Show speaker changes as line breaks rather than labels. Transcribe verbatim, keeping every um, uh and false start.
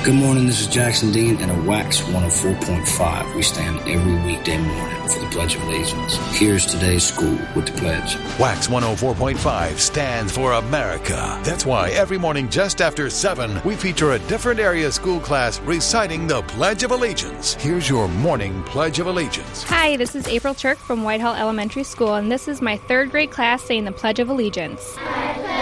Good morning, this is Jackson Dean, and at Wax one oh four point five, we stand every weekday morning for the Pledge of Allegiance. Here's today's school with the pledge.
Wax one oh four point five stands for America. That's why every morning just after seven, we feature a different area school class reciting the Pledge of Allegiance. Here's your morning Pledge of Allegiance.
Hi, this is April Turk from Whitehall Elementary School, and this is my third grade class saying the Pledge of Allegiance.